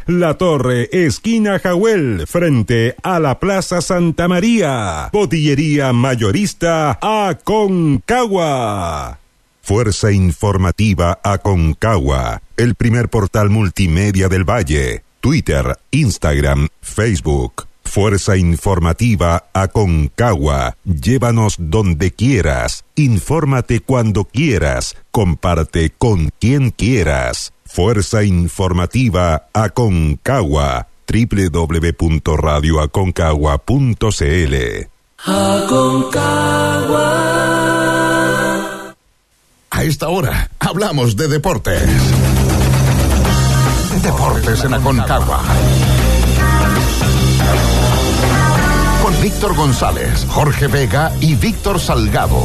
La Torre, esquina Jahuel, frente a la Plaza Santa María. Botillería mayorista Aconcagua. Fuerza informativa Aconcagua, el primer portal multimedia del Valle. Twitter, Instagram, Facebook. Fuerza informativa Aconcagua. Llévanos donde quieras. Infórmate cuando quieras. Comparte con quien quieras. Fuerza informativa Aconcagua. www.radioaconcagua.cl. Aconcagua. A esta hora hablamos de deportes. Deportes en Aconcagua. Con Víctor González, Jorge Vega y Víctor Salgado.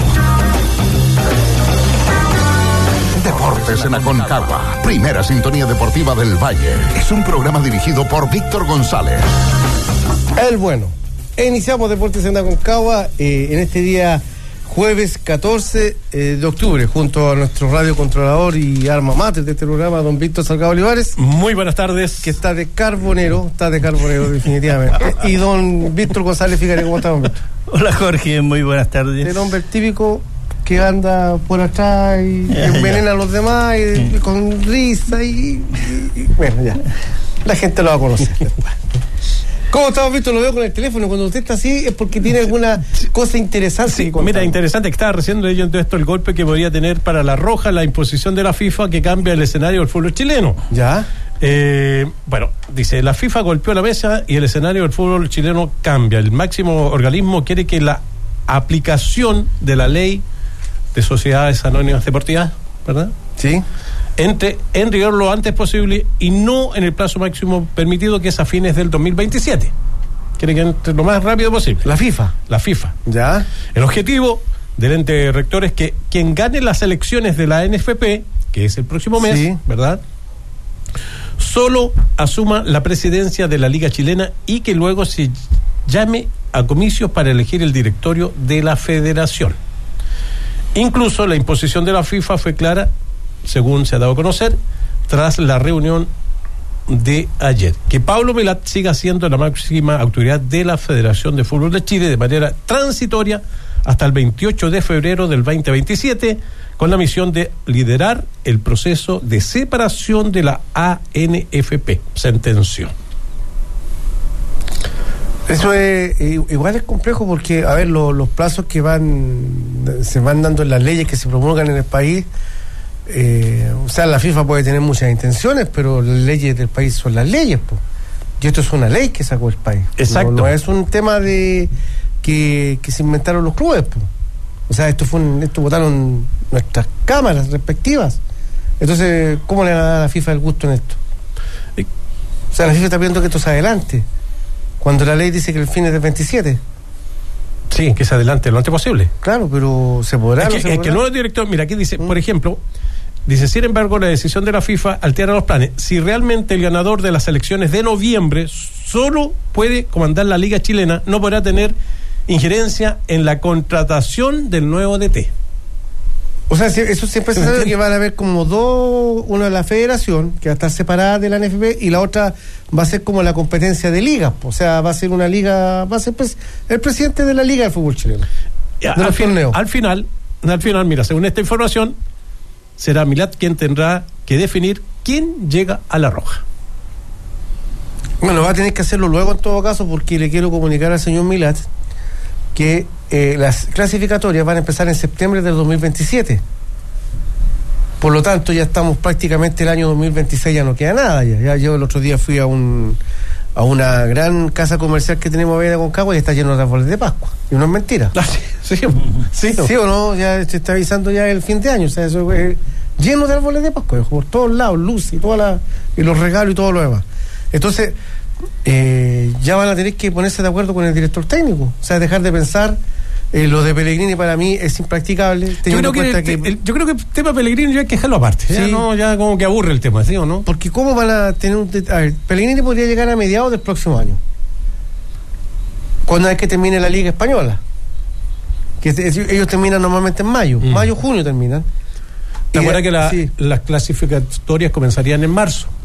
Deportes en Aconcagua, primera sintonía deportiva del Valle. Es un programa dirigido por Víctor González. El bueno. Iniciamos Deportes en Aconcagua en este día jueves 14 de octubre, junto a nuestro radiocontrolador y alma mater de este programa, don Víctor Salgado Olivares. Muy buenas tardes. Que está de carbonero definitivamente. Y don Víctor González Figueroa, ¿cómo está, don Víctor? Hola, Jorge, muy buenas tardes. El hombre típico que anda por atrás y envenena a los demás y con risa y bueno, ya. La gente lo va a conocer después. ¿Cómo estamos, Víctor? Lo veo con el teléfono. Cuando usted está así es porque tiene alguna cosa interesante. Sí, mira, interesante que estaba recién leyendo esto, el golpe que podría tener para la Roja la imposición de la FIFA que cambia el escenario del fútbol chileno. ¿Ya? Bueno, dice, la FIFA golpeó la mesa y el escenario del fútbol chileno cambia. El máximo organismo quiere que la aplicación de la ley de sociedades anónimas deportivas, ¿verdad? Sí. Entre en rigor lo antes posible y no en el plazo máximo permitido, que es a fines del 2027. Quiere que entre lo más rápido posible. La FIFA. ¿Ya? El objetivo del ente rector es que quien gane las elecciones de la NFP, que es el próximo mes, sí, ¿verdad?, solo asuma la presidencia de la Liga Chilena y que luego se llame a comicios para elegir el directorio de la federación. Incluso la imposición de la FIFA fue clara, según se ha dado a conocer, tras la reunión de ayer, que Pablo Milat siga siendo la máxima autoridad de la Federación de Fútbol de Chile de manera transitoria hasta el 28 de febrero del 2027, con la misión de liderar el proceso de separación de la ANFP, sentenció. Eso es igual es complejo porque, a ver, los plazos que se van dando en las leyes que se promulgan en el país, o sea, la FIFA puede tener muchas intenciones, pero las leyes del país son las leyes, pues. Y esto es una ley que sacó el país. Exacto. No es un tema de que se inventaron los clubes, pues. O sea, esto votaron nuestras cámaras respectivas. Entonces, ¿cómo le va a dar a la FIFA el gusto en esto? O sea, la FIFA está pidiendo que esto se adelante, cuando la ley dice que el fin es del 27. Sí, que se adelante lo antes posible. Claro, pero ¿se podrá? Es que el nuevo director, mira, aquí dice, por ejemplo, dice, sin embargo, la decisión de la FIFA altera los planes. Si realmente el ganador de las elecciones de noviembre solo puede comandar la Liga Chilena, no podrá tener injerencia en la contratación del nuevo DT. O sea, eso siempre se sabe que van a haber como dos, una de la federación, que va a estar separada de la NFP, y la otra va a ser como la competencia de ligas. O sea, va a ser una liga, va a ser pues el presidente de la Liga del Fútbol Chileno. Al final, mira, según esta información, será Milat quien tendrá que definir quién llega a la Roja. Bueno, va a tener que hacerlo luego en todo caso, porque le quiero comunicar al señor Milat que las clasificatorias van a empezar en septiembre del 2027. Por lo tanto, ya estamos prácticamente el año 2026, ya no queda nada. Ya yo el otro día fui a una gran casa comercial que tenemos en Aconcagua y está lleno de árboles de Pascua. Y no es mentira. ¿Sí o no? Ya se está avisando ya el fin de año. O sea, eso es lleno de árboles de Pascua, por todos lados, luz y y los regalos y todo lo demás. Entonces, ya van a tener que ponerse de acuerdo con el director técnico. O sea, dejar de pensar. Lo de Pellegrini para mí es impracticable. Yo creo que el tema Pellegrini ya hay que dejarlo aparte. Sí. Ya como que aburre el tema, ¿sí o no? Porque ¿cómo van a tener a ver, Pellegrini podría llegar a mediados del próximo año, cuando es que termine la Liga Española, que ellos terminan normalmente en mayo, junio terminan. ¿Te acuerdas que las clasificatorias comenzarían en marzo?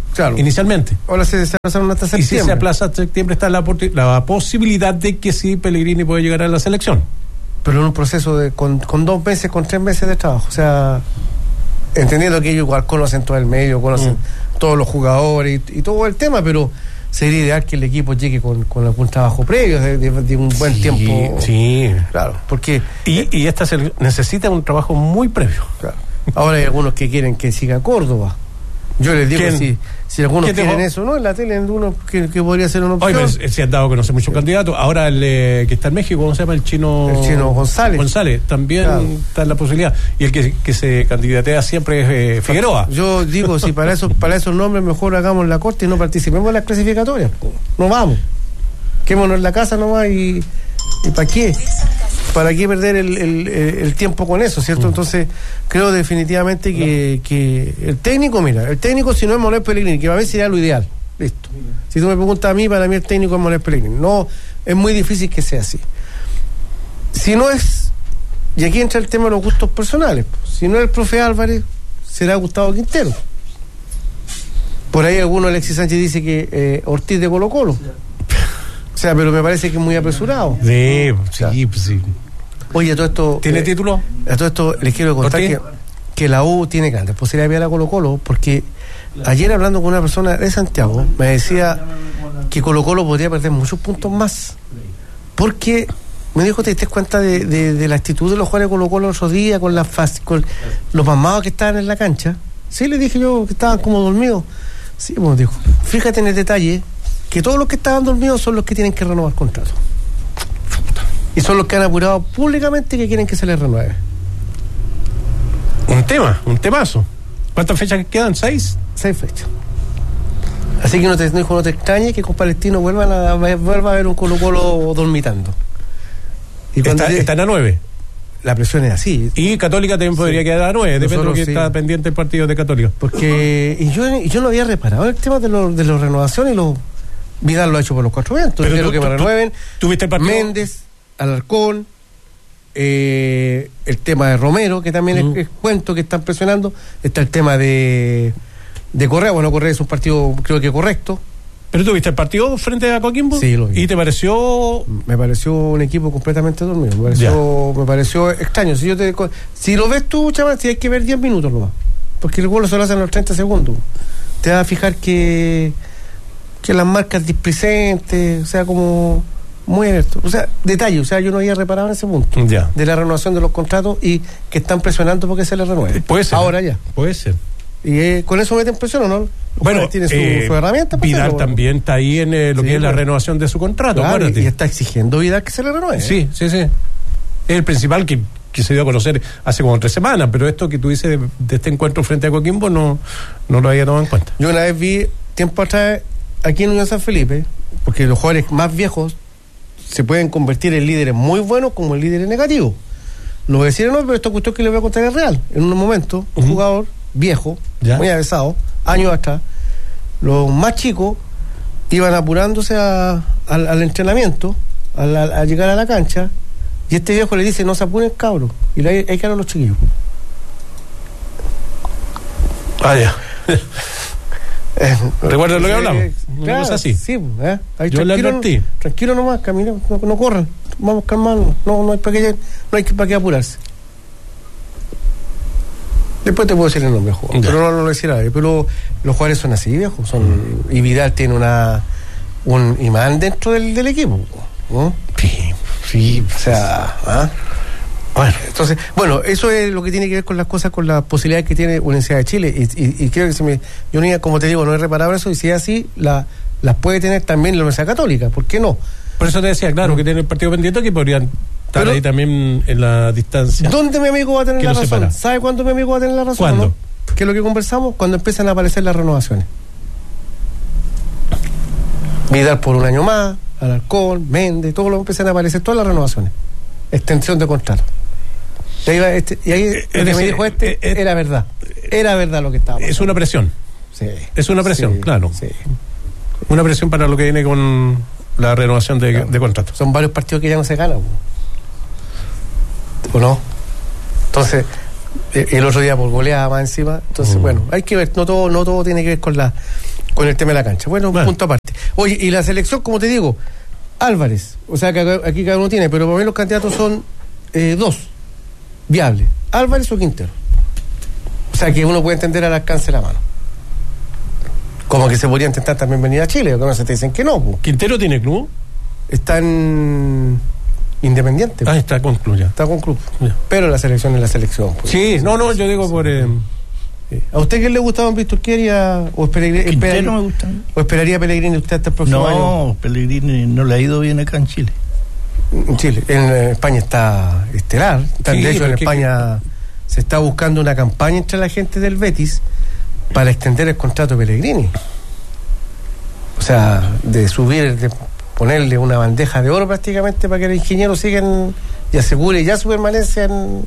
Claro. Inicialmente. Ahora se aplazaron hasta septiembre. Y si se aplaza hasta septiembre está la posibilidad de que sí Pellegrini puede llegar a la selección. Pero en un proceso con 2 meses, con 3 meses de trabajo. O sea, entendiendo que ellos igual conocen todo el medio, conocen todos los jugadores y todo el tema, pero sería ideal que el equipo llegue con algún trabajo previo de un buen tiempo. Sí, claro, porque y esta necesita un trabajo muy previo. Claro. Ahora hay algunos que quieren que siga Córdoba. Yo les digo, si algunos quieren eso, ¿no? En la tele, en uno que podría ser una opción. Oye, se han dado a conocer muchos candidatos. Ahora el que está en México, ¿cómo se llama? El chino González. También está en la posibilidad. Y el que se candidatea siempre es Figueroa. Yo digo, si para esos nombres mejor hagamos la corte y no participemos en las clasificatorias. No vamos. Quémonos en la casa nomás y ¿para qué? ¿Para qué perder el tiempo con eso, cierto? Entonces, creo definitivamente que el técnico, si no es Manuel Pellegrini, que a veces sería lo ideal, listo. Si tú me preguntas a mí, para mí el técnico es Manuel Pellegrini. No, es muy difícil que sea así. Si no es, y aquí entra el tema de los gustos personales, si no es el profe Álvarez, será Gustavo Quintero. Por ahí Alexis Sánchez dice que Ortiz de Colo-Colo. O sea, pero me parece que es muy apresurado. Sí. Oye, a todo esto... ¿Tiene título? A todo esto les quiero contar que la U tiene grandes posibilidades de enviar a Colo-Colo, porque ayer hablando con una persona de Santiago, me decía que Colo-Colo podría perder muchos puntos más. Porque me dijo, ¿te das cuenta de la actitud de los jugadores de Colo-Colo el otro día, con los mamados que estaban en la cancha? Sí, le dije yo que estaban como dormidos. Sí, bueno, dijo, fíjate en el detalle que todos los que estaban dormidos son los que tienen que renovar contrato. Y son los que han apurado públicamente que quieren que se les renueve. Un temazo. ¿Cuántas fechas quedan? 6 fechas. Así que no te extrañes que con Palestino vuelva a haber un Colo-Colo dormitando. Y están a 9. La presión es así. Y Católica también podría quedar a 9, depende de lo que está pendiente el partido de Católica. Porque yo no había reparado el tema de las renovaciones y Vidal lo ha hecho por los 4 vientos. Pero quiero que me renueven. ¿Tuviste el partido? Méndez, Alarcón, el tema de Romero, que también es cuento que están presionando. Está el tema de Correa. Bueno, Correa es un partido creo que correcto. ¿Pero tuviste el partido frente a Coquimbo? Sí, lo vi. ¿Y te pareció? Me pareció un equipo completamente dormido. Me pareció extraño. Si lo ves tú, chaval, si hay que ver 10 minutos nomás. Porque el gol solo hacen los 30 segundos. Te vas a fijar que las marcas displicentes, o sea, como muy abierto. O sea, detalle, yo no había reparado en ese punto de la renovación de los contratos y que están presionando porque se les renueve. Puede ser. Ahora ya. Puede ser. Y con eso meten presión, ¿o no? Bueno, tiene su herramienta. Vidal también está ahí en lo que es la renovación de su contrato. Claro, y está exigiendo Vidal que se le renueve. Sí. Es el principal que se dio a conocer hace como 3 semanas, pero esto que tú dices de este encuentro frente a Coquimbo no lo había tomado en cuenta. Yo una vez vi, tiempo atrás, aquí en Unión San Felipe, porque los jugadores más viejos se pueden convertir en líderes muy buenos como en líderes negativos. No voy a decir no, pero esta cuestión que les voy a contar es real. En un momento, un jugador viejo, muy avesado, años atrás, los más chicos iban apurándose al entrenamiento, a llegar a la cancha, y este viejo le dice, no se apuren, cabros, y hay que dar a los chiquillos. ¿Recuerdas lo que hablamos? Claro, es así. Sí, ahí yo le advertí. Tranquilo nomás, camino, no corran, vamos calmando, no hay para qué apurarse. Después te puedo decir el nombre, juego, pero no lo decir nadie. Pero los jugadores son así, viejos. Y Vidal tiene un imán dentro del equipo, ¿no? Sí. O sea, Bueno, entonces, eso es lo que tiene que ver con las cosas, con las posibilidades que tiene Universidad de Chile. Y creo que yo como te digo, no he reparado eso, y si es así, las puede tener también la Universidad Católica. ¿Por qué no? Por eso te decía, claro, que tiene el partido pendiente que podrían estar ahí también en la distancia. ¿Dónde mi amigo va a tener la razón? Separa. ¿Sabe cuándo mi amigo va a tener la razón? ¿Cuándo? ¿No? ¿Qué es lo que conversamos? Cuando empiezan a aparecer las renovaciones. Vidal por un año más, Alarcón, Méndez, todo lo que empiezan a aparecer, todas las renovaciones. Extensión de contrato. Y ahí lo que me dijo era verdad. Era verdad lo que estaba pasando. Es una presión. Sí. Es una presión, claro. Sí. Una presión para lo que viene con la renovación de contratos. Son varios partidos que ya no se ganan. ¿O no? Entonces, el otro día por goleada más encima. Entonces, hay que ver, no todo tiene que ver con con el tema de la cancha. Bueno, un punto aparte. Oye, y la selección, como te digo, Álvarez, o sea que aquí cada uno tiene, pero para mí los candidatos son dos viables, Álvarez o Quintero. O sea que uno puede entender al alcance de la mano. Como que se podría intentar también venir a Chile, o que no se te dicen que no. Po. ¿Quintero tiene club? Está en Independiente. Ah, está con club ya. Está con club. Ya. Pero la selección es la selección. Pues. Sí, no, yo digo por... ¿A usted qué le gustaba Víctor Queria o Quintero me gusta. ¿O esperaría a Pellegrini usted hasta el próximo año? No, Pellegrini no le ha ido bien acá en Chile. En Chile, en España está estelar. De hecho, en España se está buscando una campaña entre la gente del Betis para extender el contrato de Pellegrini. O sea, de ponerle una bandeja de oro prácticamente para que el ingeniero siga y asegure ya su permanencia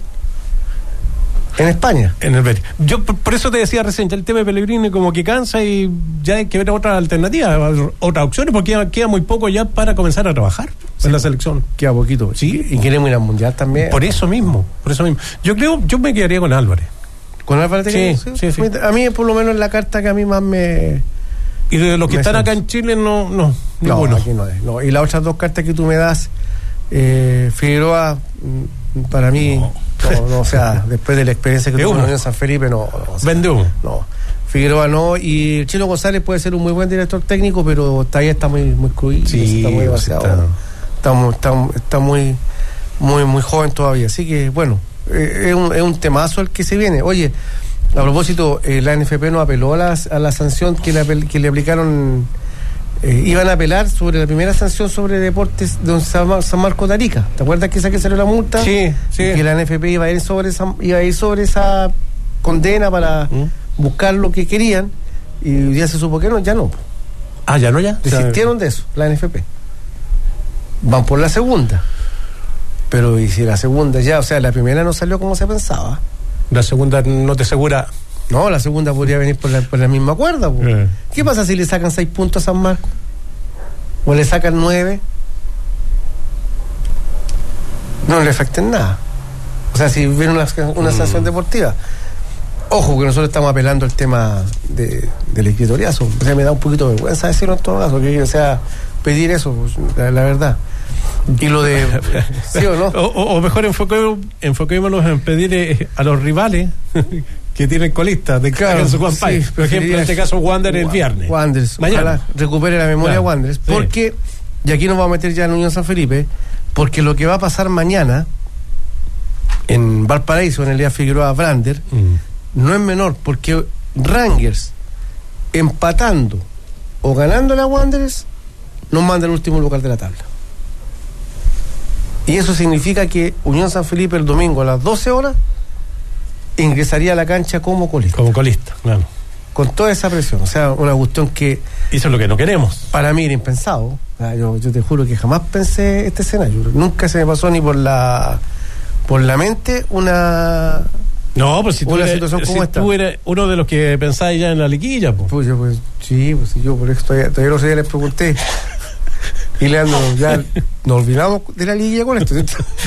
en España. En el Betis. Yo por eso te decía recién, el tema de Pellegrini como que cansa y ya hay que ver otra alternativa, otras opciones, porque queda muy poco ya para comenzar a trabajar en la selección. Queda poquito. Sí. Y queremos ir al Mundial también. Por eso mismo. Yo me quedaría con Álvarez. ¿Con Álvarez? Sí. A mí por lo menos es la carta que a mí más me... Y de los que están acá en Chile no, aquí no es. No. Y las otras dos cartas que tú me das, Figueroa, para mí... No, o sea, después de la experiencia que tuvo en San Felipe, no. Vende humo. No. Figueroa no, y el Chino González puede ser un muy buen director técnico, pero todavía está muy crudo, sí, está muy demasiado. Está muy joven todavía. Así que, bueno, es un temazo el que se viene. Oye, a propósito, la NFP no apeló a la sanción que le aplicaron. Iban a apelar sobre la primera sanción sobre deportes de San Marcos de Arica. ¿Te acuerdas que salió la multa? Sí. Y que la NFP iba a ir sobre esa condena para buscar lo que querían, y hoy día se supo que no, ya no. Ah, ya no, ya. Desistieron de eso, la NFP. Van por la segunda. Pero y si la segunda ya, o sea, la primera no salió como se pensaba. La segunda no te asegura. No, la segunda podría venir por la misma cuerda. ¿Qué pasa si le sacan 6 puntos a San Marcos? ¿O le sacan 9? No le afecten nada. O sea, si viene una sanción deportiva. Ojo, que nosotros estamos apelando al tema del escritoriazo. O sea, me da un poquito de vergüenza decirlo en todo caso, o sea, pedir eso, la verdad. Y lo de... ¿sí o no? O mejor enfoquémonos en pedir a los rivales que tienen colistas de en su campaña. Por ejemplo, en este caso Wander el viernes. Wander, ojalá recupere la memoria Wander. Porque, y aquí nos vamos a meter ya en Unión San Felipe, porque lo que va a pasar mañana en Valparaíso, en el día Figueroa Brander, no es menor, porque Rangers empatando o ganando a Wanderers nos manda al último lugar de la tabla. Y eso significa que Unión San Felipe el domingo a las 12 horas ingresaría a la cancha como colista. Como colista, claro. Con toda esa presión. O sea, una cuestión que... Eso es lo que no queremos. Para mí era impensado. O sea, yo te juro que jamás pensé este escenario. Nunca se me pasó ni por la mente una... No, pues si tú tú eres uno de los que pensáis ya en la liguilla, pues yo por eso todavía los días les pregunté. Y Leandro, ya nos olvidamos de la liguilla con esto.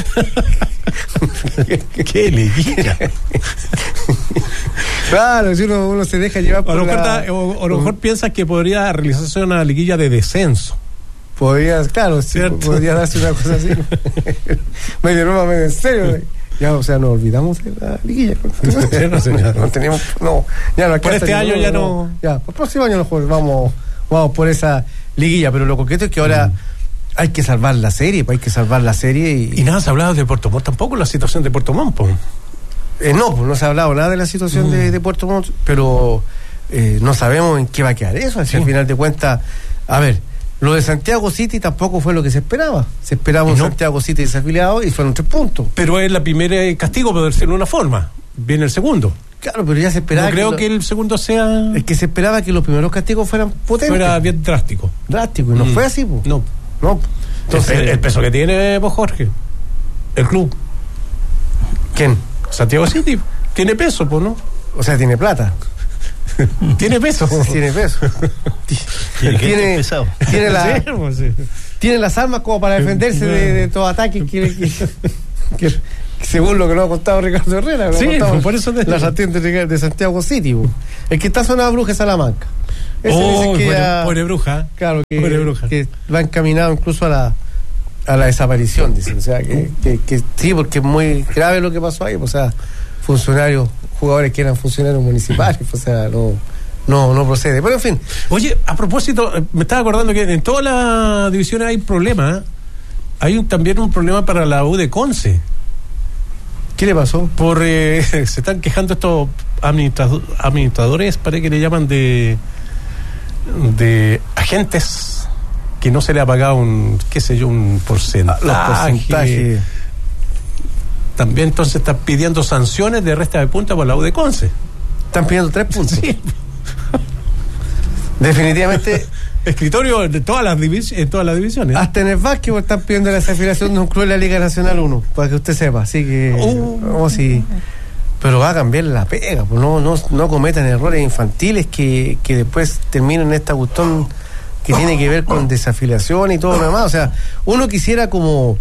¿Qué liguilla? Claro, si uno se deja llevar por a lo mejor piensas que podría realizarse una liguilla de descenso. Podría darse una cosa así. medio broma, medio en serio. Ya, o sea, nos olvidamos de la liguilla. No teníamos, ya no. Por este año ya no. Ya, por el próximo año vamos por esa liguilla, pero lo concreto es que ahora hay que salvar la serie, y nada se ha hablado de Puerto Montt tampoco, la situación de Puerto Montt, no se ha hablado nada de la situación de Puerto Montt, pero no sabemos en qué va a quedar eso. Al final de cuentas, a ver, lo de Santiago City tampoco fue lo que se esperaba. Se esperaba un Santiago City desafiliado y fueron 3 puntos. Pero es la primera castigo, por decirlo de una forma. Viene el segundo. Claro, pero ya se esperaba. No creo que el segundo sea... Es que se esperaba que los primeros castigos fueran potentes. Fuera bien drástico. Y no fue así, pues. No. Entonces, el peso que tiene, pues, Jorge, el club. ¿Quién? Santiago City. Tiene peso, pues, ¿no? O sea, tiene plata. Tiene peso. Tiene peso. Tiene las armas como para defenderse de todo ataque que según lo que nos ha contado Ricardo Herrera. Sí, por eso la sartén de Santiago City. El que está sonado Bruja es Salamanca. Pobre bruja. Claro, pobre bruja. Que va encaminado incluso a la desaparición, dicen. O sea, que sí, porque es muy grave lo que pasó ahí. O sea, jugadores que eran funcionarios municipales, o sea, no procede. Pero en fin. Oye, a propósito, me estaba acordando que en todas las divisiones hay problemas. Hay también un problema para la U de Conce. ¿Qué le pasó? Se están quejando estos administradores, parece que le llaman de agentes, que no se le ha pagado un porcentaje. Los porcentajes. También entonces están pidiendo sanciones de resta de punta por la U de Conce. Están pidiendo 3 puntos. Sí. Definitivamente. Escritorio de todas las divisiones. Hasta en el básquetbol están pidiendo la desafiliación de un club de la Liga Nacional 1, para que usted sepa. Así que. Pero va a cambiar la pega, pues no cometan errores infantiles que después terminen esta cuestión que tiene que ver con desafiliación y todo lo demás. O sea, uno quisiera como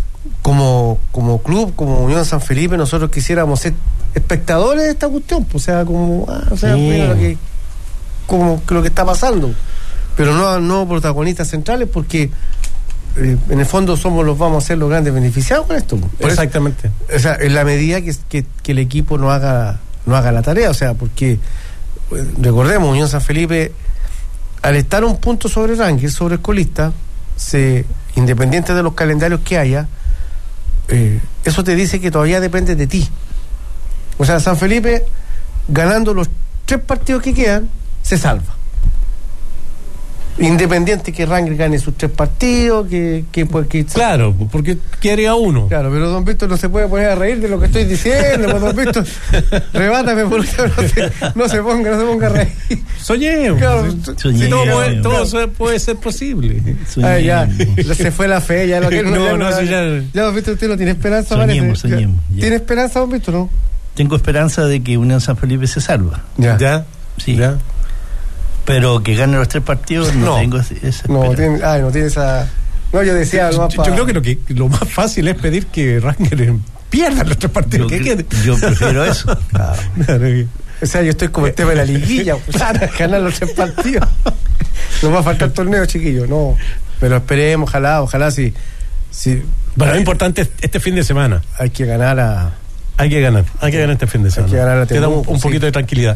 club, como Unión San Felipe, nosotros quisiéramos ser espectadores de esta cuestión, pues, mira lo que está pasando, pero no protagonistas centrales, porque en el fondo vamos a ser los grandes beneficiados con esto. Exactamente. O sea, en la medida que el equipo no haga la tarea, o sea, porque recordemos, Unión San Felipe, al estar un punto sobre el ranking, sobre el colista, independiente de los calendarios que haya, eso te dice que todavía depende de ti. O sea, San Felipe, ganando los 3 partidos que quedan, se salva. Independiente que Rangel gane sus 3 partidos, claro, porque quiere a uno. Claro, pero don Víctor no se puede poner a reír de lo que estoy diciendo, pues, don Víctor, rebátame, por favor, no se ponga a reír. Soñemos. Claro, todo puede ser posible. Ya, se fue la fe, ya lo que ya don Víctor, usted no tiene esperanza, soñemos. ¿Tiene esperanza, don Víctor, no? Tengo esperanza de que Unión San Felipe se salva. Ya. Sí. Ya. Pero que gane los 3 partidos no tengo esa esperanza. No tiene esa. No, yo decía. Yo creo que lo más fácil es pedir que Rangers pierda los 3 partidos. Yo prefiero eso. Claro. O sea, yo estoy como el tema de la liguilla, ganar los 3 partidos. Nos va a faltar torneo, chiquillos. No, pero esperemos, ojalá sí. Bueno, lo importante es este fin de semana. Hay que ganar este fin de semana. Te da un poquito de tranquilidad.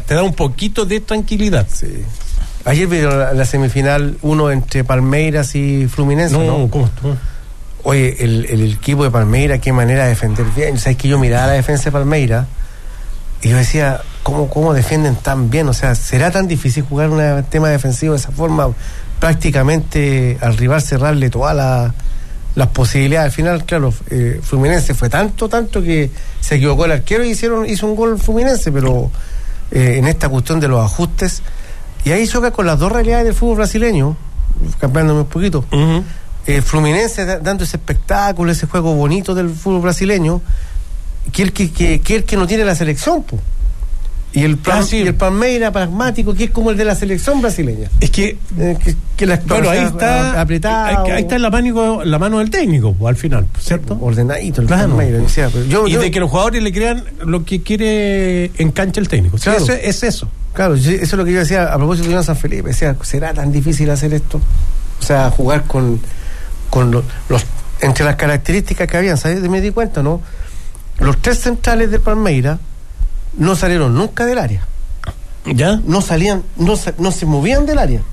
Sí. Ayer vi la semifinal 1 entre Palmeiras y Fluminense. No, ¿cómo? Oye, el equipo de Palmeiras, qué manera de defender bien. Sabes que yo miraba la defensa de Palmeiras y yo decía, ¿cómo defienden tan bien? O sea, ¿será tan difícil jugar un tema defensivo de esa forma? Prácticamente al rival cerrarle todas las posibilidades. Al final, claro, Fluminense fue tanto que se equivocó el arquero y hizo un gol Fluminense, pero en esta cuestión de los ajustes, y ahí choca con las dos realidades del fútbol brasileño, cambiándome un poquito. Uh-huh. Fluminense dando ese espectáculo, ese juego bonito del fútbol brasileño, que el que no tiene la selección, pues. Y el Palmeiras pragmático, que es como el de la selección brasileña. Es que bueno, ahí está apretado. Ahí está la mano del técnico, pues, al final, ¿cierto? Ordenadito el claro. Palmeiras. O sea, de que los jugadores le crean lo que quiere en cancha el técnico. Claro. Sí, es eso. Claro, eso es lo que yo decía a propósito de Unión San Felipe. Decía, ¿será tan difícil hacer esto? O sea, jugar con los entre las características que habían, ¿sabes? Me di cuenta, ¿no? Los 3 centrales del Palmeiras no salieron nunca del área. ¿Ya? No salían, no se movían del área.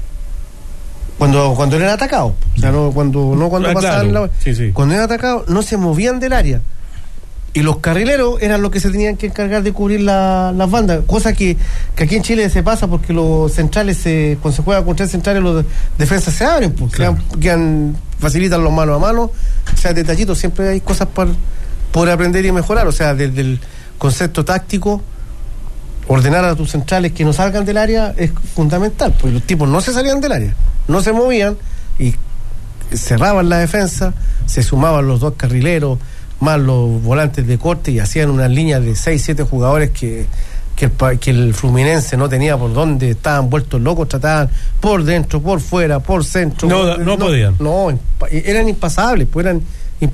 Cuando eran atacados. O sea, cuando pasaban claro. Sí. Cuando eran atacados, no se movían del área. Y los carrileros eran los que se tenían que encargar de cubrir las bandas. Cosa que aquí en Chile se pasa porque los centrales, cuando se juega con 3 centrales, los defensas se abren, pues, claro. Facilitan los mano a mano. O sea, detallitos, siempre hay cosas por aprender y mejorar. O sea, desde el concepto táctico, ordenar a tus centrales que no salgan del área es fundamental, porque los tipos no se salían del área, no se movían y cerraban la defensa, se sumaban los 2 carrileros más los volantes de corte y hacían unas líneas de 6-7 jugadores que el Fluminense no tenía por dónde, estaban vueltos locos, trataban por dentro, por fuera, por centro. No podían. No, eran impasables,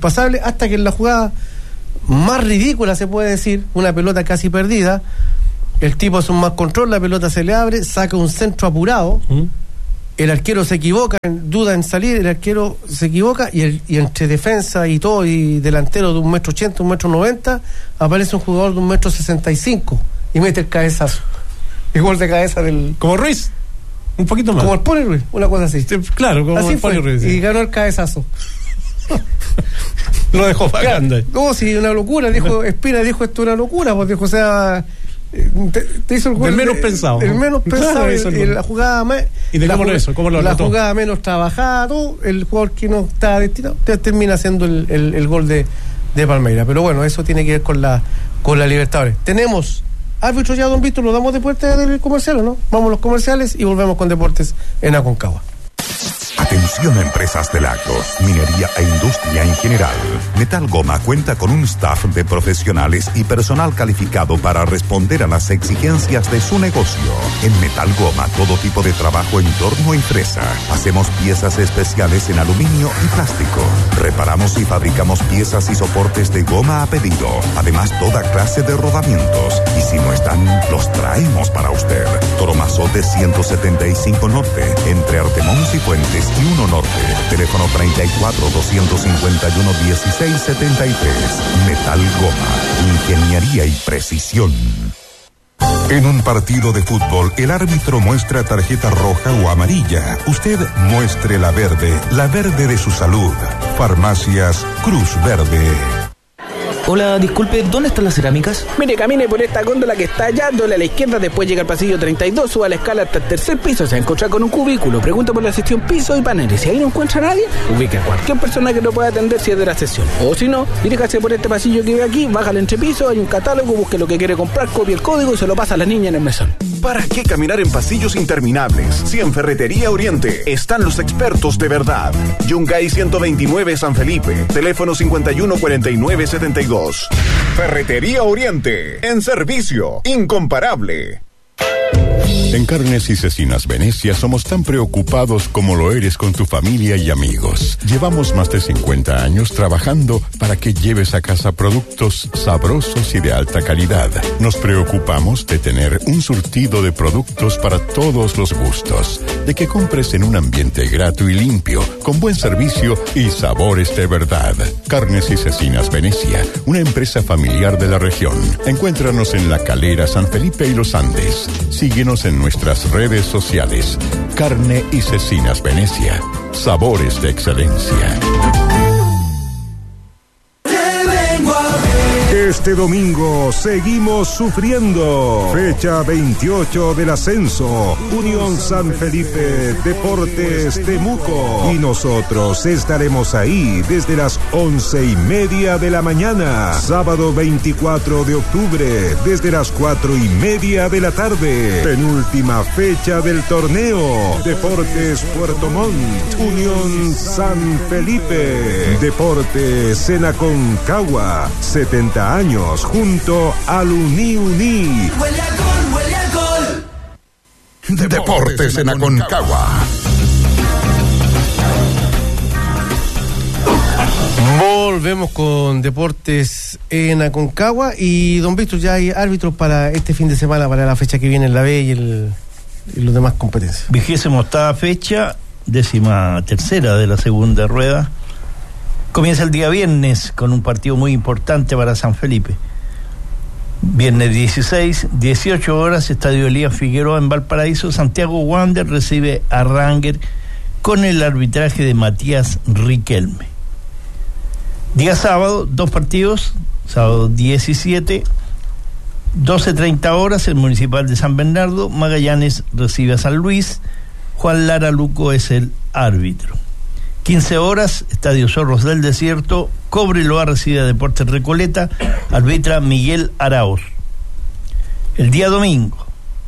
hasta que en la jugada más ridícula, se puede decir, una pelota casi perdida, el tipo hace un mal control, la pelota se le abre, saca un centro apurado, el arquero se equivoca, duda en salir, el arquero se equivoca y entre defensa y todo, y delantero de 1,80 m, 1,90 m, aparece un jugador de 1,65 m y mete el cabezazo. El gol de cabeza del... Como Ruiz, un poquito más. Como el Pony Ruiz, una cosa así. Claro, como así el Pony Ruiz. Y ganó el cabezazo. Lo dejó vagando. No, sí, una locura, dijo Espina, dijo esto una locura, pues dijo, o sea, te hizo el gol. El menos pensado. El menos pensado, claro, la jugada más. ¿Y de cómo eso? ¿Cómo lo la anotó? jugada menos trabajada, todo, el jugador que no está destinado, termina haciendo el gol de Palmeiras. Pero bueno, eso tiene que ver con la Libertadores. Tenemos árbitros ya, don Víctor, lo damos de puerta del comercial, ¿o no? Vamos a los comerciales y volvemos con Deportes en Aconcagua. Atención a empresas de lacros, minería e industria en general. Metal Goma cuenta con un staff de profesionales y personal calificado para responder a las exigencias de su negocio. En Metal Goma, todo tipo de trabajo en torno a empresa. Hacemos piezas especiales en aluminio y plástico. Reparamos y fabricamos piezas y soportes de goma a pedido. Además, toda clase de rodamientos. Y si no están, los traemos para usted. Toromazote 175 Norte, entre Artemons y Fuentes y 1 Norte. Teléfono 34-251-1673. Metal Goma, ingeniería y precisión. En un partido de fútbol, el árbitro muestra tarjeta roja o amarilla. Usted muestre la verde de su salud. Farmacias Cruz Verde. Hola, disculpe, ¿dónde están las cerámicas? Mire, camine por esta góndola que está allá, doble a la izquierda, después llega al pasillo 32, suba la escala hasta el tercer piso, se va a encontrar con un cubículo, pregunta por la sección piso y paneles. Si ahí no encuentra a nadie, ubique a cualquier persona que lo pueda atender si es de la sesión. O si no, diríjase por este pasillo que ve aquí, baja al entrepiso, hay un catálogo, busque lo que quiere comprar, copie el código y se lo pasa a la niña en el mesón. ¿Para qué caminar en pasillos interminables? Si en Ferretería Oriente están los expertos de verdad. Yungay 129 San Felipe, teléfono 514972. Ferretería Oriente, en servicio, incomparable. En Carnes y Cecinas Venecia somos tan preocupados como lo eres con tu familia y amigos. Llevamos más de 50 años trabajando para que lleves a casa productos sabrosos y de alta calidad. Nos preocupamos de tener un surtido de productos para todos los gustos, de que compres en un ambiente grato y limpio, con buen servicio y sabores de verdad. Carnes y Cecinas Venecia, una empresa familiar de la región. Encuéntranos en La Calera, San Felipe y Los Andes. Síguenos en nuestras redes sociales. Carne y Cecinas Venecia. Sabores de excelencia. Este domingo seguimos sufriendo. Fecha 28 del ascenso. Unión San Felipe, Deportes Temuco. Y nosotros estaremos ahí desde las 11:30 de la mañana. Sábado 24 de octubre, desde las 4:30 de la tarde. Penúltima fecha del torneo. Deportes Puerto Montt, Unión San Felipe. Deportes en Aconcagua. 70 años junto al Uni. Huele a gol. Deportes en Aconcagua. Volvemos con Deportes en Aconcagua y don Víctor, ya hay árbitros para este fin de semana, para la fecha que viene en la B y los demás competencias. 28ª fecha, 13ª de la segunda rueda. Comienza el día viernes con un partido muy importante para San Felipe. Viernes 16, 18 horas, Estadio Elías Figueroa en Valparaíso. Santiago Wander recibe a Ranger con el arbitraje de Matías Riquelme. Día sábado, 2 partidos. Sábado 17, 12:30 horas, el Municipal de San Bernardo. Magallanes recibe a San Luis. Juan Lara Luco es el árbitro. 15 horas, Estadio Zorros del Desierto, Cobreloa recibe a Deportes Recoleta, arbitra Miguel Arauz. El día domingo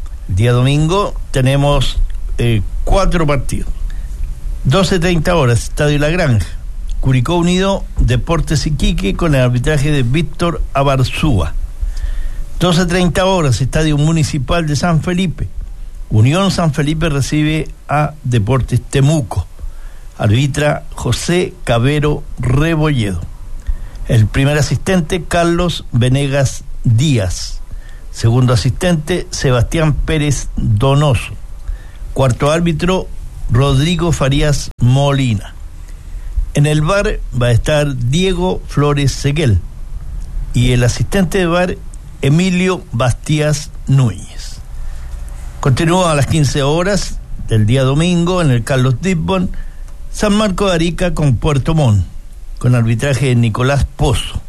tenemos 4 partidos. 12:30 horas, Estadio La Granja, Curicó Unido, Deportes Iquique con el arbitraje de Víctor Abarzúa. 12:30 horas, Estadio Municipal de San Felipe, Unión San Felipe recibe a Deportes Temuco. Arbitra José Cabero Rebolledo. El primer asistente, Carlos Venegas Díaz. Segundo asistente, Sebastián Pérez Donoso. Cuarto árbitro, Rodrigo Farías Molina. En el VAR va a estar Diego Flores Seguel. Y el asistente de VAR, Emilio Bastías Núñez. Continúa a las 15 horas del día domingo en el Carlos Dibbon, San Marcos de Arica con Puerto Montt, con arbitraje de Nicolás Pozo.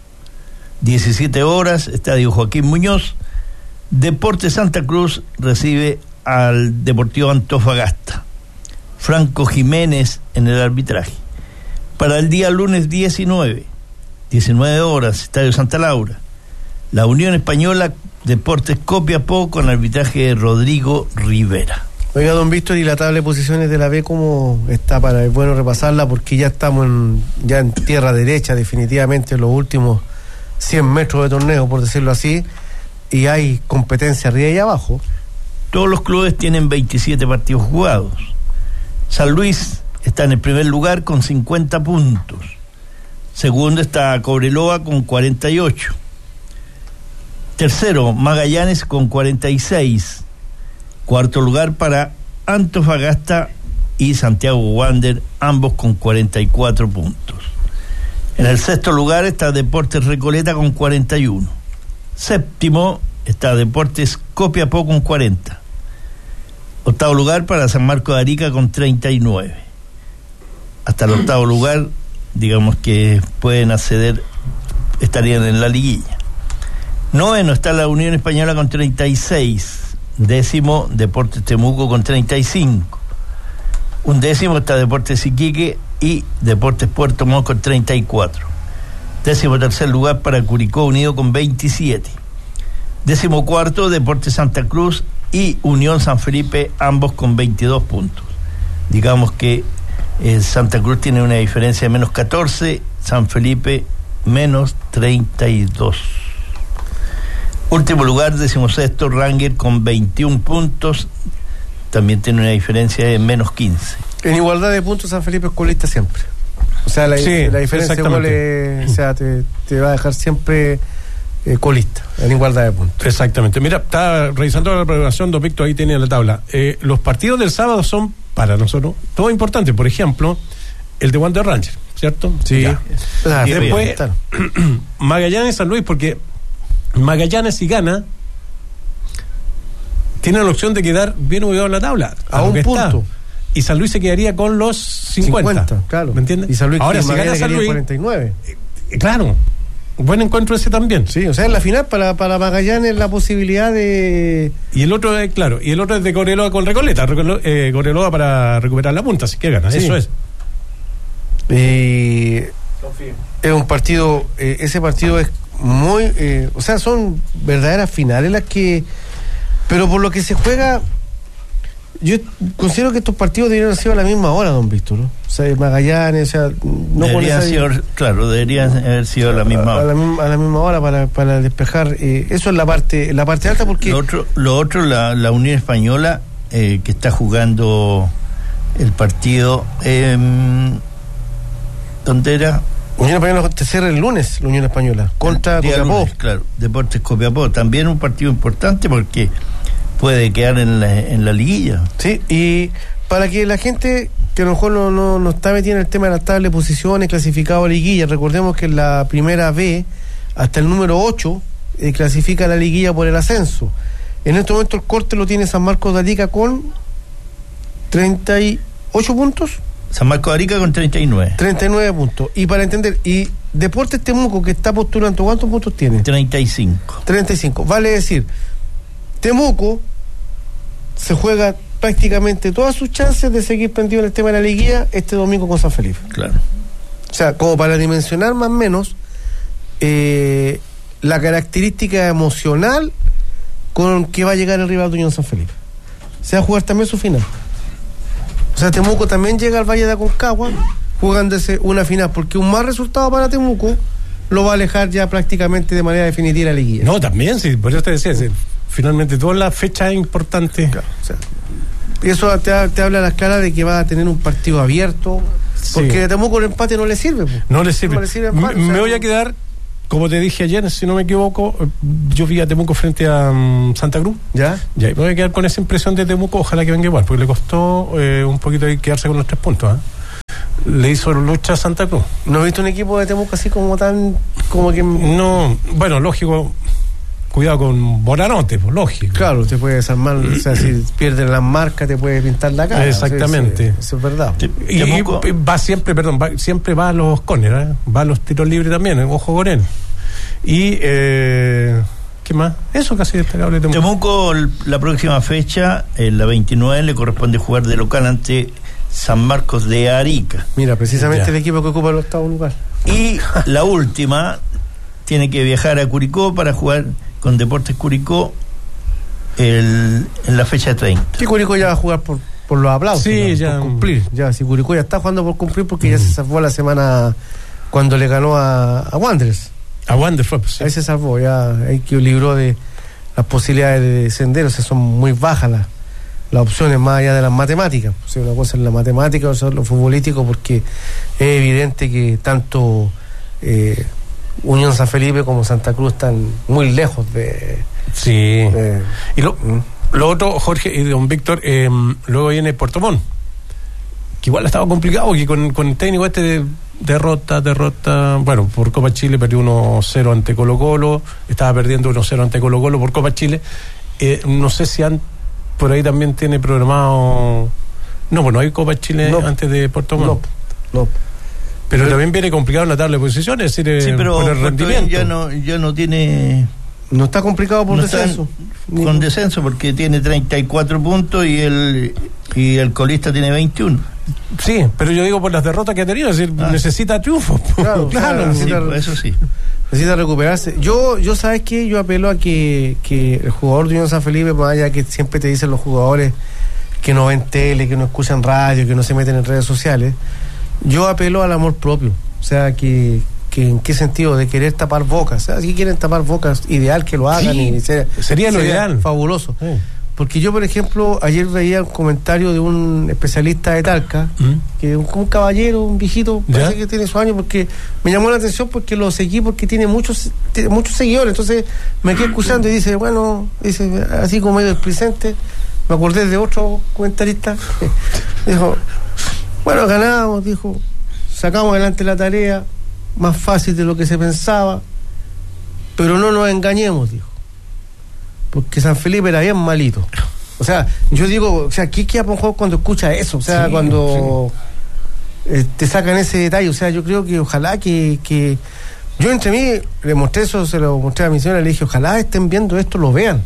17 horas, Estadio Joaquín Muñoz. Deportes Santa Cruz recibe al Deportivo Antofagasta. Franco Jiménez en el arbitraje. Para el día lunes 19 horas, Estadio Santa Laura. La Unión Española, Deportes Copiapó con arbitraje de Rodrigo Rivera. Oiga, don Víctor, y la tabla de posiciones de la B, ¿cómo está? Para es bueno repasarla porque ya estamos en tierra derecha, definitivamente, en los últimos 100 metros de torneo, por decirlo así, y hay competencia arriba y abajo. Todos los clubes tienen 27 partidos jugados. San Luis está en el primer lugar con 50 puntos. Segundo está Cobreloa con 48. Tercero, Magallanes con 46. Cuarto lugar para Antofagasta y Santiago Wander, ambos con 44 puntos. En el sexto lugar está Deportes Recoleta con 41. Séptimo está Deportes Copiapó con 40. Octavo lugar para San Marcos de Arica con 39. Hasta el octavo lugar, digamos que pueden acceder, estarían en la liguilla. Noveno está la Unión Española con 36. Décimo, Deportes Temuco con 35. Undécimo está Deportes Iquique y Deportes Puerto Montt con 34. Décimo tercer lugar para Curicó Unido con 27. Décimo cuarto, Deportes Santa Cruz y Unión San Felipe, ambos con 22 puntos. Digamos que Santa Cruz tiene una diferencia de menos 14, San Felipe menos 32. Último lugar, 16º, Ranger con 21 puntos, también tiene una diferencia de menos 15. En igualdad de puntos, San Felipe es colista siempre. O sea, la diferencia de goles, o sea, te va a dejar siempre colista, en igualdad de puntos. Exactamente. Mira, está revisando la programación, don Víctor, ahí tiene la tabla. Los partidos del sábado son, para nosotros, todo importante. Por ejemplo, el de Wander Ranger, ¿cierto? Sí. Después, Magallanes San Luis, porque Magallanes, si gana, tiene la opción de quedar bien ubicado en la tabla, a un punto. Está. Y San Luis se quedaría con los 50, claro. ¿Me entiendes? Y San Luis, ahora, si gana San Luis, 49. Claro, buen encuentro ese también. Sí, o sea, en la final para Magallanes la posibilidad de... Y el otro es, claro, y el otro es de Cobreloa con Recoleta. Cobreloa para recuperar la punta, así que gana, sí. Eso es. Es un partido, ese partido es muy, o sea, son verdaderas finales las que, pero por lo que se juega, yo considero que estos partidos deberían haber sido a la misma hora, don Víctor, ¿no? O sea, Magallanes, o sea, no deberían haber sido a la misma hora. A la misma hora para despejar, eso es la parte alta, porque lo otro la Unión Española que está jugando el partido, ¿dónde era? Unión Española te cierra el lunes, la Unión Española, contra Copiapó. Claro, Deportes Copiapó, también un partido importante porque puede quedar en la liguilla. Sí, y para que la gente que a lo mejor no está metida en el tema de las tablas de posiciones, clasificado a liguilla, recordemos que en la primera B, hasta el número 8, clasifica la liguilla por el ascenso. En este momento el corte lo tiene San Marcos de Arica con 38 puntos. San Marcos de Arica con 39. 39 puntos. Y para entender, y Deportes Temuco, que está postulando, ¿cuántos puntos tiene? 35. 35. Vale decir, Temuco se juega prácticamente todas sus chances de seguir prendido en el tema de la liguilla este domingo con San Felipe. Claro. O sea, como para dimensionar más o menos la característica emocional con que va a llegar el rival de Unión San Felipe. Se va a jugar también su final. O sea, Temuco también llega al Valle de Aconcagua jugándose una final, porque un mal resultado para Temuco lo va a alejar ya prácticamente de manera definitiva la liguilla. No, también, sí, por eso te decía, finalmente todas las fechas importantes. Claro, o sea, eso te habla a las claras de que va a tener un partido abierto, porque a Temuco el empate no le sirve. No le sirve. Me voy a quedar como te dije ayer, si no me equivoco, yo vi a Temuco frente a Santa Cruz. ¿Ya? Ya, y me voy a quedar con esa impresión de Temuco, ojalá que venga igual, porque le costó un poquito ahí quedarse con los 3 puntos. Le hizo lucha a Santa Cruz. ¿No has visto un equipo de Temuco así como tan... como que... No, bueno, lógico, cuidado con Bonanote, pues lógico. Claro, te puede desarmar, o sea, si pierden las marcas te puede pintar la cara. Exactamente. Sí, eso es verdad. Y va siempre, siempre va a los córneres, va a los tiros libres también, ojo con él. Y, ¿qué más? Eso casi destacable. Temuco, la próxima fecha, la 29, le corresponde jugar de local ante San Marcos de Arica. Mira, precisamente el equipo que ocupa el 8º lugar. Y la última, tiene que viajar a Curicó para jugar con Deportes Curicó en la fecha 30. Sí, Curicó ya va a jugar por los aplausos. Sí, ¿no? ya. Por cumplir. Ya, si Curicó ya está jugando por cumplir porque ya se salvó la semana cuando le ganó a Wanderers. A Wanderers fue, pues, sí. Ahí se salvó, ya ahí que libró de las posibilidades de descender, o sea, son muy bajas las opciones más allá de las matemáticas. O sea, una cosa es la matemática, otra es lo futbolístico, porque es evidente que tanto Unión San Felipe como Santa Cruz están muy lejos de... Sí. Y lo otro, Jorge y don Víctor, luego viene Puerto Montt, que igual estaba complicado, porque con el técnico de derrota, bueno, por Copa Chile perdió 1-0 ante Colo-Colo, estaba perdiendo 1-0 ante Colo-Colo por Copa Chile. No sé si por ahí también tiene programado... No, bueno, hay Copa Chile antes de Puerto Montt. No. Pero también viene complicado en la tabla de posiciones, es decir, sí, pero por el rendimiento. Ya no tiene... No está complicado por descenso. Con descenso, porque tiene 34 puntos y el colista tiene 21. Sí, pero yo digo por las derrotas que ha tenido, es decir, necesita triunfos. Claro, eso sí. Necesita recuperarse. Yo ¿sabes qué? Yo apelo a que el jugador de Unión San Felipe, más allá que siempre te dicen los jugadores que no ven tele, que no escuchan radio, que no se meten en redes sociales, yo apelo al amor propio. O sea, que en qué sentido, de querer tapar bocas. O sea, si quieren tapar bocas, ideal que lo hagan. Sí, sería lo ideal. Fabuloso. Sí. Porque yo, por ejemplo, ayer veía un comentario de un especialista de Talca, que un caballero, un viejito, parece que tiene su año, porque me llamó la atención porque lo seguí, porque tiene muchos seguidores. Entonces me quedé escuchando y dice, así como medio displicente, me acordé de otro comentarista, dijo, bueno, ganamos, dijo, sacamos adelante la tarea, más fácil de lo que se pensaba, pero no nos engañemos, dijo, porque San Felipe era bien malito. O sea, yo digo, o sea, ¿qué queda por un juego cuando escucha eso? O sea, cuando te sacan ese detalle. O sea, yo creo que ojalá que yo entre mí le mostré eso, se lo mostré a mi señora, le dije, ojalá estén viendo esto, lo vean,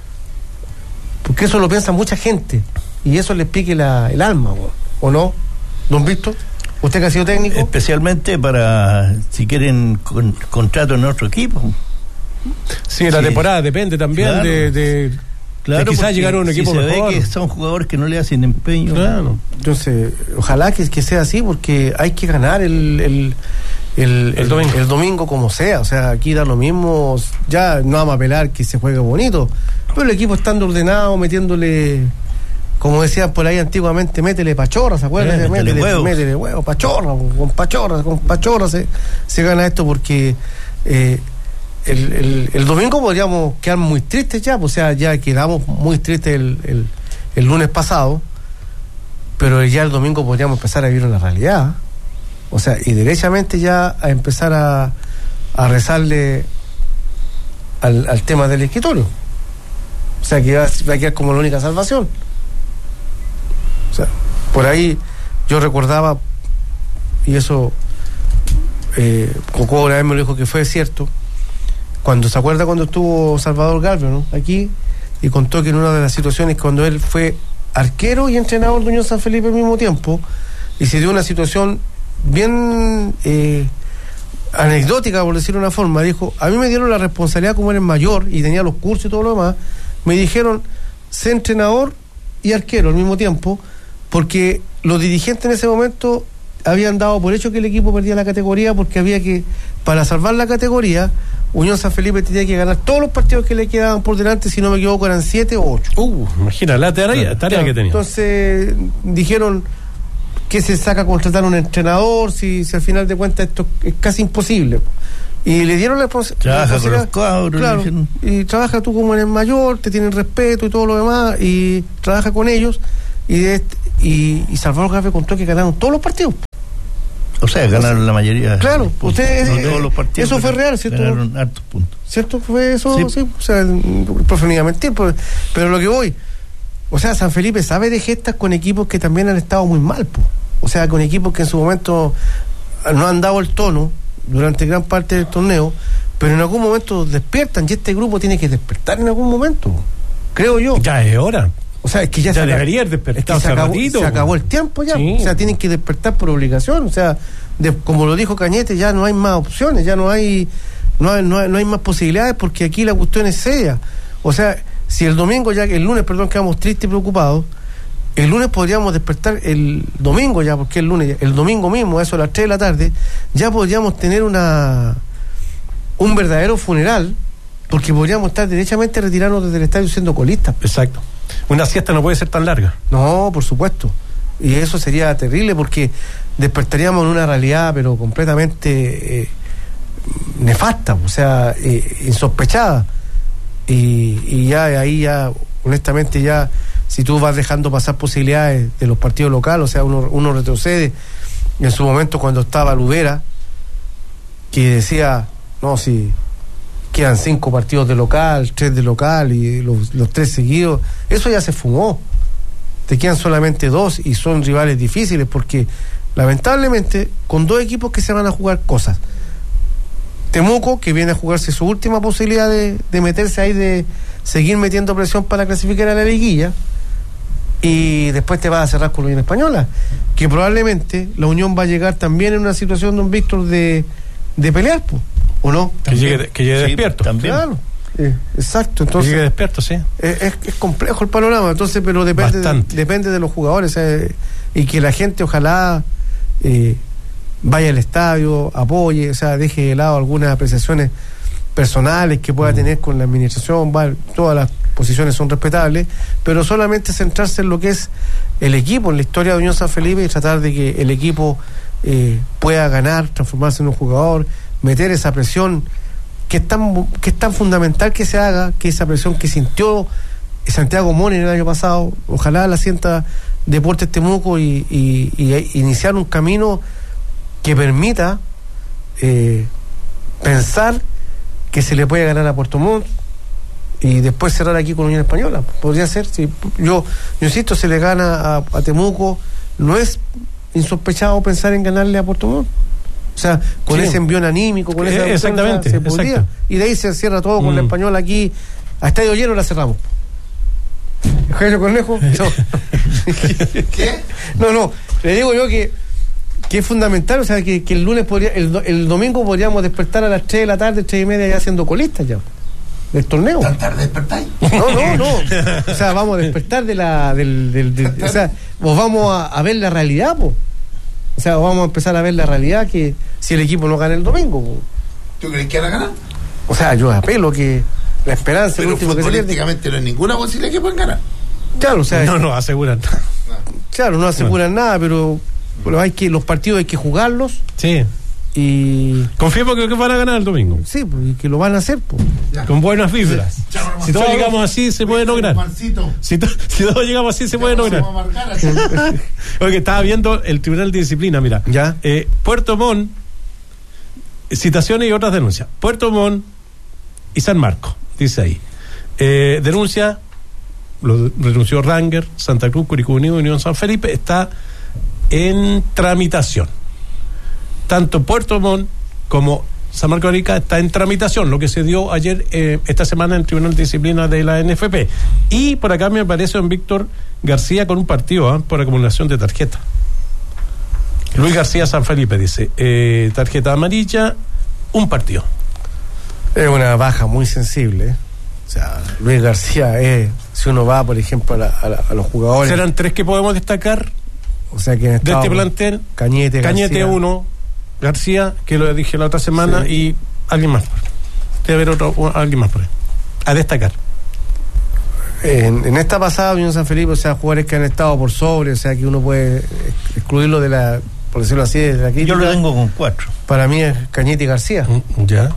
porque eso lo piensa mucha gente y eso les pique el alma, ¿o no, don Víctor? ¿Usted que ha sido técnico? Especialmente para si quieren contrato en otro equipo. Sí, la temporada depende también de quizás llegar a un equipo si mejor. Se ve que son jugadores que no le hacen empeño. Claro. Entonces, ojalá que sea así, porque hay que ganar el domingo como sea. O sea, aquí da lo mismo, ya no vamos a apelar que se juegue bonito, pero el equipo estando ordenado, metiéndole, como decían por ahí antiguamente, métele pachorra, ¿se acuerdan? Métele huevo, pachorra, con pachorra se gana esto, porque el domingo podríamos quedar muy tristes ya, o sea, ya quedamos muy tristes el lunes pasado, pero ya el domingo podríamos empezar a vivir una realidad, o sea, y derechamente ya a empezar a rezarle al tema del escritorio, o sea, que va a quedar como la única salvación. O sea, por ahí yo recordaba, y eso Coco una vez me lo dijo que fue cierto, cuando se acuerda cuando estuvo Salvador Galvio, ¿no?, aquí, y contó que en una de las situaciones cuando él fue arquero y entrenador de Unión San Felipe al mismo tiempo, y se dio una situación bien anecdótica, por decirlo de una forma, dijo, a mí me dieron la responsabilidad como era el mayor y tenía los cursos y todo lo demás, me dijeron, sé entrenador y arquero al mismo tiempo, porque los dirigentes en ese momento habían dado por hecho que el equipo perdía la categoría, porque había que, para salvar la categoría, Unión San Felipe tenía que ganar todos los partidos que le quedaban por delante, si no me equivoco eran 7 o 8. Imagina la tarea que tenía. Entonces dijeron, ¿qué se saca contratar un entrenador? Si al final de cuentas esto es casi imposible. Y le dieron la trabaja con los cabros, claro, y trabaja tú como en el mayor, te tienen respeto y todo lo demás, y trabaja con ellos, y Salvador Garfe contó que ganaron todos los partidos. O sea, ganaron la mayoría. Claro, ustedes, todos los partidos, eso fue real, ¿cierto? Ganaron hartos puntos. ¿Cierto? Fue eso, sí. O sea, el profe no iba a mentir, pero lo que voy, o sea, San Felipe sabe de gestas con equipos que también han estado muy mal, po. O sea, con equipos que en su momento no han dado el tono durante gran parte del torneo, pero en algún momento despiertan, y este grupo tiene que despertar en algún momento, creo yo. Ya es hora. O sea, es que ya debería despertar, se acabó el tiempo ya, sí. O sea, tienen que despertar por obligación, o sea, como lo dijo Cañete, ya no hay más opciones, ya no hay más posibilidades, porque aquí la cuestión es seria. O sea, si el lunes quedamos tristes y preocupados, el lunes podríamos despertar, el domingo ya, porque el domingo mismo, eso a las 3 de la tarde, ya podríamos tener un verdadero funeral, porque podríamos estar derechamente retirarnos desde el estadio siendo colistas. Exacto. Una siesta no puede ser tan larga. No, por supuesto. Y eso sería terrible, porque despertaríamos en una realidad, pero completamente nefasta, o sea, insospechada. Y ya ahí honestamente si tú vas dejando pasar posibilidades de los partidos locales, o sea, uno retrocede. En su momento, cuando estaba Lubera, que decía, no, si quedan 5 partidos de local, 3 de local y los 3 seguidos, eso ya se fumó. Te quedan solamente 2 y son rivales difíciles, porque lamentablemente con 2 equipos que se van a jugar cosas. Temuco, que viene a jugarse su última posibilidad de meterse ahí, de seguir metiendo presión para clasificar a la liguilla, y después te vas a cerrar con la Unión Española, que probablemente la Unión va a llegar también en una situación, don Víctor, de pelear, ¿o no? Que llegue despierto. También. Claro, exacto. Entonces, que llegue despierto, sí. Es complejo el panorama, entonces, pero depende de los jugadores, y que la gente ojalá vaya al estadio, apoye, o sea, deje de lado algunas apreciaciones personales que pueda tener con la administración. Todas las posiciones son respetables, pero solamente centrarse en lo que es el equipo, en la historia de Unión San Felipe, y tratar de que el equipo pueda ganar, transformarse en un jugador, meter esa presión que es tan fundamental que se haga, que esa presión que sintió Santiago Moni el año pasado, ojalá la sienta Deportes Temuco, y iniciar un camino que permita pensar que se le puede ganar a Puerto Montt y después cerrar aquí con Unión Española. Podría ser, si yo insisto, se le gana a Temuco, no es insospechado pensar en ganarle a Puerto Montt. O sea, con ese envión anímico, con esa exactamente, se podría. Exacto. Y de ahí se cierra todo con la Española aquí, a estadio lleno la cerramos. ¿Eugenio Cornejo? No. ¿Qué? No, le digo yo que es fundamental, o sea, que el lunes el domingo podríamos despertar a las 3 de la tarde, 3:30, ya siendo colistas ya del torneo. ¿Tan tarde despertáis? No. O sea, vamos a despertar o sea, vos vamos a ver la realidad, po. O sea, vamos a empezar a ver la realidad, que si el equipo no gana el domingo, po. ¿Tú crees que van a ganar? O sea, yo apelo que la esperanza, pero el último que se pierde. Políticamente no hay ninguna posibilidad que puedan ganar. Claro, o sea, no aseguran. Claro, no aseguran nada, pero los partidos hay que jugarlos. Sí. Y confiemos que van a ganar el domingo. Sí, pues, y que lo van a hacer, pues. Con buenas vibras. Si todos llegamos así, se puede lograr. Si todos llegamos así, se puede lograr. Oye, estaba viendo el Tribunal de Disciplina, mira. Ya. Puerto Montt, citaciones y otras denuncias. Puerto Montt y San Marcos, dice ahí. Denuncia, lo renunció Ranger, Santa Cruz, Curicó Unido, Unión San Felipe, está en tramitación. Tanto Puerto Montt como San Marcos de Arica está en tramitación, lo que se dio ayer, esta semana, en el Tribunal de Disciplina de la NFP. Y por acá me aparece don Víctor García con un partido por acumulación de tarjeta. Luis García San Felipe dice, tarjeta amarilla, un partido. Es una baja muy sensible. O sea, Luis García si uno va, por ejemplo, a los jugadores. ¿Serán 3 que podemos destacar? O sea, que de este plantel, Cañete 1, García, que lo dije la otra semana, sí. Y alguien más. Debe haber alguien más por ahí. A destacar. En esta pasada Unión San Felipe, o sea, jugadores que han estado por sobre, o sea, que uno puede excluirlo de la, por decirlo así, de la crítica. Yo lo tengo con 4. Para mí es Cañete y García. Ya.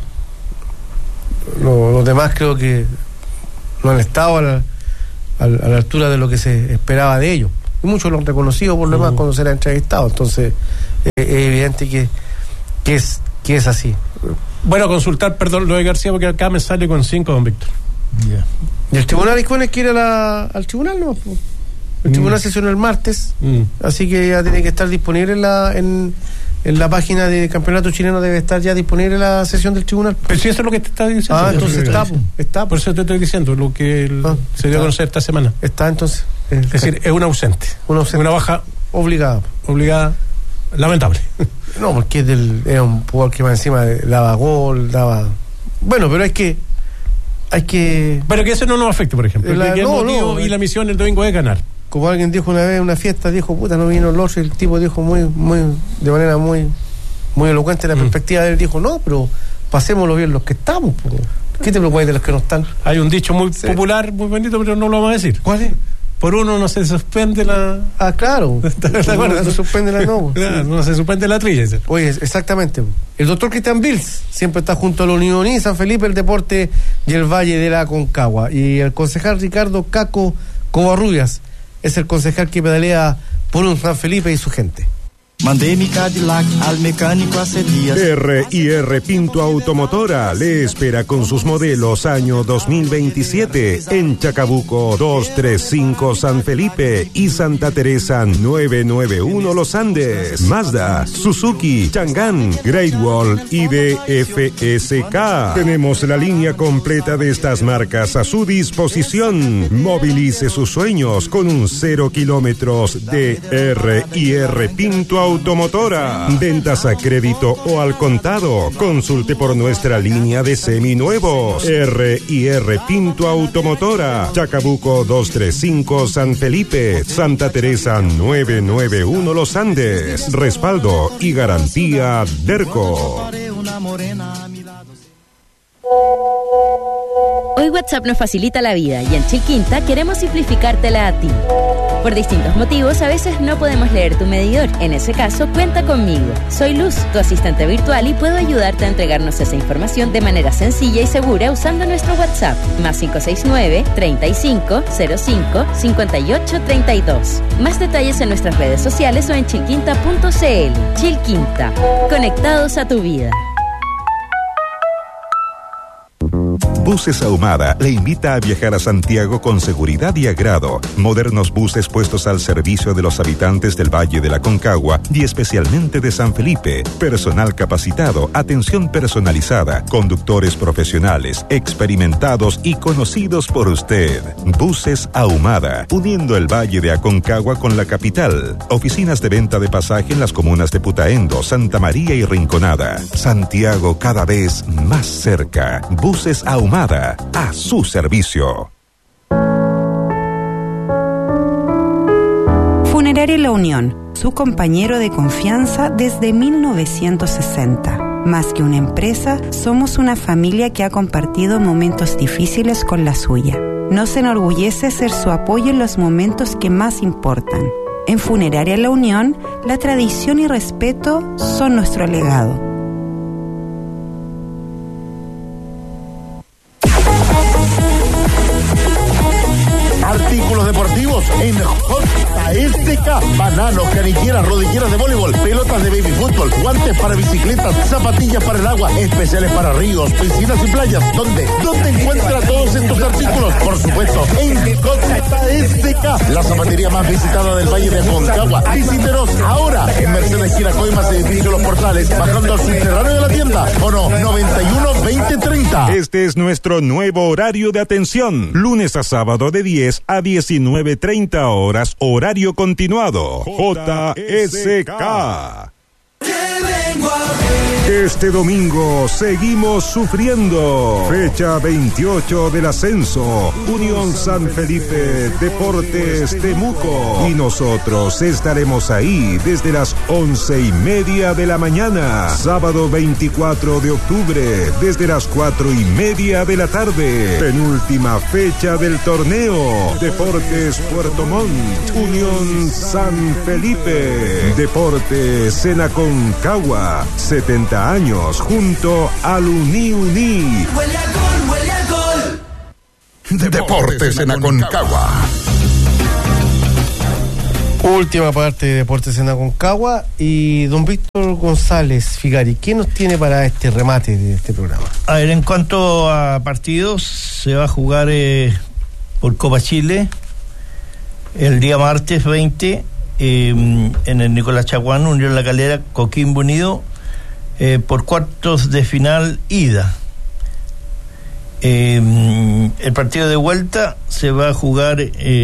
Los demás creo que no han estado a la altura de lo que se esperaba de ellos. Y muchos lo han reconocido por lo demás cuando se le ha entrevistado. Entonces, es evidente que es así. Bueno, consultar, perdón, lo de García, porque acá me sale con 5, don Víctor. Yeah. Y el tribunal dispone que ir al tribunal, ¿no? El tribunal sesionó el martes, así que ya tiene que estar disponible en la página de Campeonato Chileno, debe estar ya disponible la sesión del tribunal. Pero si eso es lo que te está diciendo. Entonces está. Por eso te estoy diciendo, lo que se dio a conocer esta semana. Está, entonces. Es decir, es un ausente. Una baja obligada, lamentable. No, porque era un jugador que más encima daba gol, bueno, pero hay que pero que eso no nos afecte, por ejemplo. Y la misión el domingo es ganar. Como alguien dijo una vez en una fiesta, dijo, puta, no vino el otro, y el tipo dijo de manera muy elocuente la perspectiva de él, dijo, no, pero pasémoslo bien los que estamos, ¿qué te preocupas de los que no están? Hay un dicho muy popular, muy bonito, pero no lo vamos a decir. ¿Cuál es? Por uno no se suspende la... Ah, claro. No se suspende la no. Claro, no se suspende la trilla. Oye, exactamente. El doctor Cristian Bills siempre está junto a la Unión y San Felipe, el Deporte y el Valle de la Aconcagua. Y el concejal Ricardo Caco Covarrubias es el concejal que pedalea por un San Felipe y su gente. Mandé mi Cadillac al mecánico hace días. R&R Pinto Automotora le espera con sus modelos año 2027 en Chacabuco 235 San Felipe y Santa Teresa 991 Los Andes. Mazda, Suzuki, Chang'an, Great Wall y DFSK. Tenemos la línea completa de estas marcas a su disposición. Movilice sus sueños con un 0 kilómetros de R&R Pinto Automotora. Ventas a crédito o al contado. Consulte por nuestra línea de seminuevos. R&R Pinto Automotora. Chacabuco 235 San Felipe. Santa Teresa 991 Los Andes. Respaldo y garantía Derco. Hoy WhatsApp nos facilita la vida y en Chilquinta queremos simplificártela a ti. Por distintos motivos, a veces no podemos leer tu medidor. En ese caso, cuenta conmigo. Soy Luz, tu asistente virtual, y puedo ayudarte a entregarnos esa información de manera sencilla y segura usando nuestro WhatsApp, más 569-3505-5832. Más detalles en nuestras redes sociales o en chilquinta.cl. Chilquinta, conectados a tu vida. Buses Ahumada le invita a viajar a Santiago con seguridad y agrado. Modernos buses puestos al servicio de los habitantes del Valle de la Aconcagua y especialmente de San Felipe. Personal capacitado, atención personalizada, conductores profesionales, experimentados y conocidos por usted. Buses Ahumada, uniendo el Valle de Aconcagua con la capital. Oficinas de venta de pasaje en las comunas de Putaendo, Santa María y Rinconada. Santiago cada vez más cerca. Buses Ahumada, a su servicio. Funeraria La Unión, su compañero de confianza desde 1960. Más que una empresa, somos una familia que ha compartido momentos difíciles con la suya. Nos enorgullece ser su apoyo en los momentos que más importan. En Funeraria La Unión, la tradición y respeto son nuestro legado. Artículos deportivos en JSK. Bananos, canilleras, rodilleras de voleibol, pelotas de baby fútbol, guantes para bicicletas, zapatillas para el agua, especiales para ríos, piscinas y playas. ¿Dónde encuentra todos estos artículos? Por supuesto, en JSK, la zapatería más visitada del Valle de Aconcagua. Visítenos ahora en Mercedes Quiracoimas, edificio Los Portales, bajando al subterráneo de la tienda. O no, 91-2030. Este es nuestro nuevo horario de atención. Lunes a sábado de 10 a 19:30 horas, horario continuado. JSK. vengo a ver. Este domingo seguimos sufriendo. Fecha 28 del ascenso. Unión San Felipe, Deportes Temuco. Y nosotros estaremos ahí desde las 11:30 de la mañana. Sábado 24 de octubre, desde las 4:30 de la tarde. Penúltima fecha del torneo. Deportes Puerto Montt, Unión San Felipe. Deportes en Aconcagua, 70 años junto al Uni. Huele a gol, huele a gol. Deportes en Aconcagua. Última parte de Deportes en Aconcagua. Y don Víctor González Figari, ¿qué nos tiene para este remate de este programa? A ver, en cuanto a partidos, se va a jugar por Copa Chile el día martes 20 en el Nicolás Chaguán, Unión La Calera, Coquimbo Unido, por cuartos de final ida. El partido de vuelta se va a jugar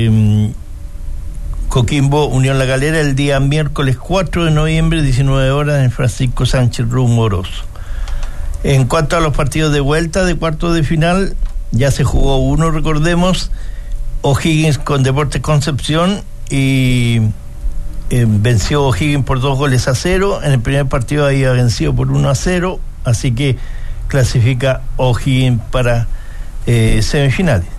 Coquimbo Unión La Calera el día miércoles 4 de noviembre, 19 horas, en Francisco Sánchez Rumoroso. En cuanto a los partidos de vuelta de cuartos de final, ya se jugó uno, recordemos, O'Higgins con Deportes Concepción, y venció O'Higgins por 2-0. En el primer partido había vencido por 1-0, así que clasifica O'Higgins para semifinales.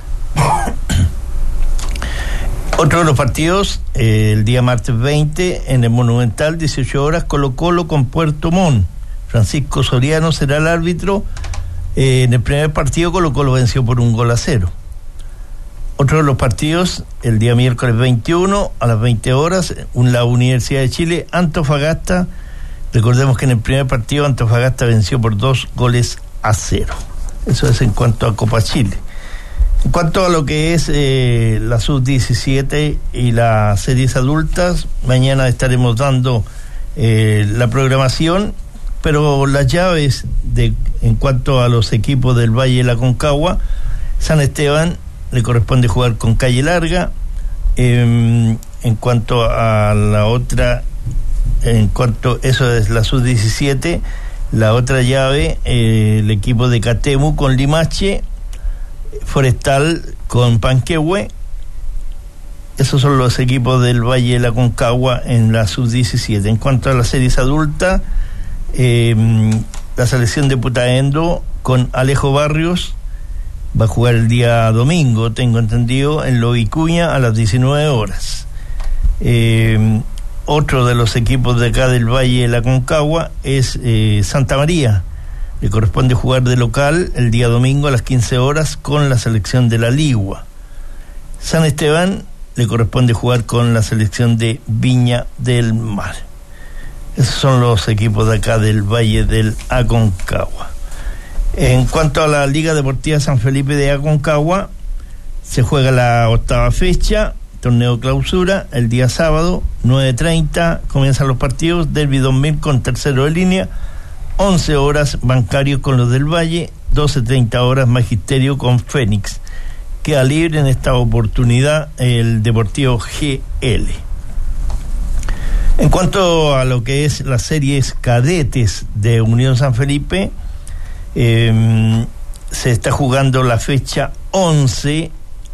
Otro de los partidos, el día martes 20 en el Monumental, 18 horas, Colo-Colo con Puerto Montt. Francisco Soriano será el árbitro. En el primer partido Colo-Colo venció por 1-0. Otro de los partidos, el día miércoles 21 a las 20 horas, la Universidad de Chile, Antofagasta. Recordemos que en el primer partido Antofagasta venció por 2-0. Eso es en cuanto a Copa Chile. En cuanto a lo que es la Sub-17 y las series adultas, mañana estaremos dando la programación, pero las llaves en cuanto a los equipos del Valle de la Aconcagua, San Esteban le corresponde jugar con Calle Larga. En cuanto a la otra, eso es la Sub-17, la otra llave, el equipo de Catemu con Limache, Forestal con Panquehue. Esos son los equipos del Valle de la Aconcagua en la Sub-17. En cuanto a las series adultas, la selección de Putaendo con Alejo Barrios va a jugar el día domingo, tengo entendido, en Lovicuña a las 19 horas. Otro de los equipos de acá del Valle de la Aconcagua es Santa María. Le corresponde jugar de local el día domingo a las 15 horas con la selección de La Ligua. San Esteban le corresponde jugar con la selección de Viña del Mar. Esos son los equipos de acá del Valle del Aconcagua. En cuanto a la Liga Deportiva San Felipe de Aconcagua, se juega la 8ª fecha, torneo clausura, el día sábado, 9:30, comienzan los partidos. Derby 2000 con Tercero de Línea, 11 horas Bancario con los del Valle, 12:30 horas Magisterio con Fénix. Queda libre en esta oportunidad el Deportivo GL. En cuanto a lo que es las series cadetes de Unión San Felipe, se está jugando la fecha 11.